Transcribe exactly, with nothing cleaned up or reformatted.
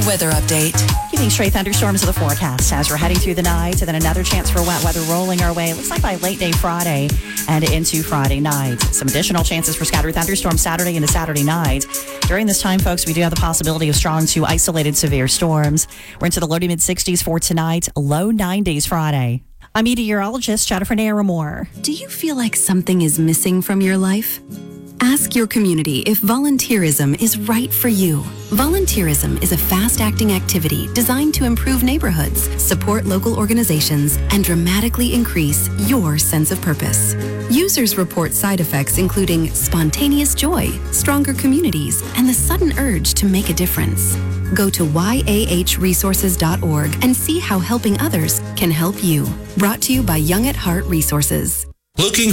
weather update. Keeping straight thunderstorms of the forecast as we're heading through the night, and then another chance for wet weather rolling our way. It looks like by late day Friday and into Friday night. Some additional chances for scattered thunderstorms Saturday into Saturday night. During this time, folks, we do have the possibility of strong to isolated severe storms. We're into the low to mid sixties for tonight, low nineties Friday. I'm meteorologist Jennifer Naramore. Do you feel like something is missing from your life? Ask your community if volunteerism is right for you. Volunteerism is a fast-acting activity designed to improve neighborhoods, support local organizations, and dramatically increase your sense of purpose. Users report side effects including spontaneous joy, stronger communities, and the sudden urge to make a difference. Go to y a h resources dot org and see how helping others can help you. Brought to you by Young at Heart Resources. Looking